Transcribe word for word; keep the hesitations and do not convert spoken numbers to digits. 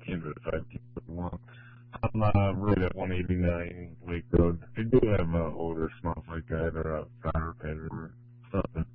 Kindred if I keep it long. I'm uh, right at one eighty-nine Lake Road. I do have an older small like that or a fire pit or something.